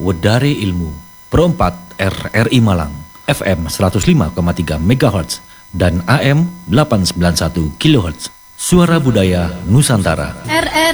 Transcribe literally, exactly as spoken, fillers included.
Wedare Ilmu, Perempat R R I Malang, F M seratus lima koma tiga megahertz dan A M delapan ratus sembilan puluh satu kilohertz. Suara Budaya Nusantara. R